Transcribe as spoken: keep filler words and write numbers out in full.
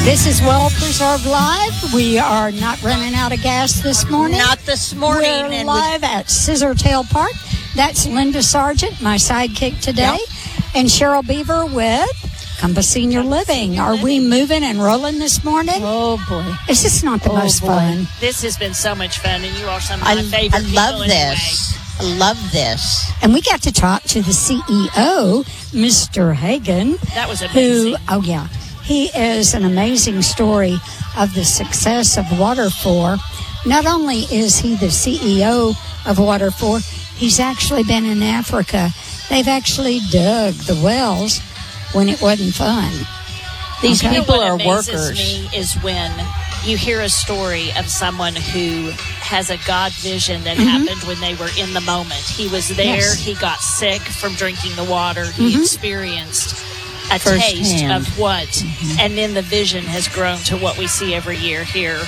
This is Well Preserved Live. We are not running out of gas this morning. Not this morning. We're and live we- at Scissortail Park. That's Linda Sargent, my sidekick today, Yep. and Cheryl Beaver with Compass Senior Living. Are we moving and rolling this morning? Oh, boy. Is this not the Oh, most boy. fun? This has been so much fun, and you are some of I, my favorite I love people anyway. this. I love this. And we got to talk to the C E O, Mister Hagan. That was amazing. Who, oh yeah, he is an amazing story of the success of Water four. Not only is he the C E O of Water four, he's actually been in Africa. They've actually dug the wells when it wasn't fun. These Okay. people You know are what amazes workers. me is when you hear a story of someone who has a God vision that Mm-hmm. happened when they were in the moment. He was there. Yes. He got sick from drinking the water. He Mm-hmm. experienced a Firsthand. taste of what, and then the vision has grown to what we see every year here